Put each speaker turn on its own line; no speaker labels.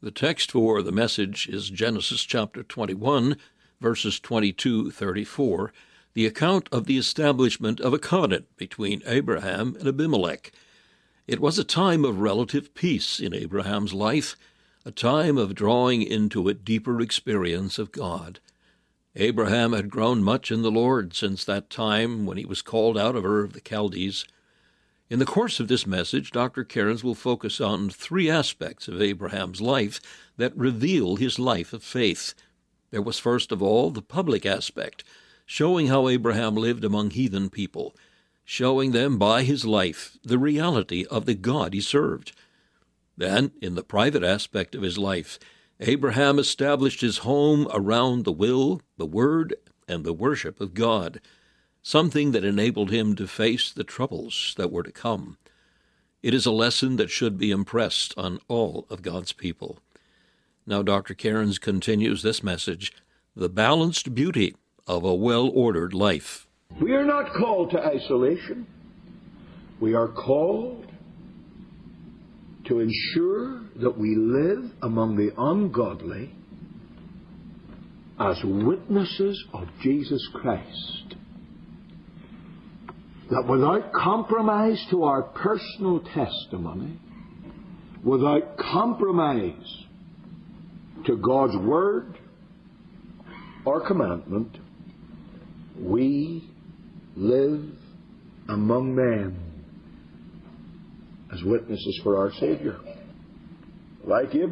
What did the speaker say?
The text for the message is Genesis chapter 21, verses 22-34, the account of the establishment of a covenant between Abraham and Abimelech. It was a time of relative peace in Abraham's life, a time of drawing into a deeper experience of God. Abraham had grown much in the Lord since that time when he was called out of Ur of the Chaldees. In the course of this message, Dr. Cairns will focus on three aspects of Abraham's life that reveal his life of faith. There was first of all the public aspect, showing how Abraham lived among heathen people, showing them by his life the reality of the God he served. Then, in the private aspect of his life, Abraham established his home around the will, the word, and the worship of God, something that enabled him to face the troubles that were to come. It is a lesson that should be impressed on all of God's people. Now Dr. Cairns continues this message, The Balanced Beauty of a Well-Ordered Life.
We are not called to isolation. We are called to ensure that we live among the ungodly as witnesses of Jesus Christ. That without compromise to our personal testimony, without compromise to God's word or commandment, we live among men as witnesses for our Savior. Like Abraham.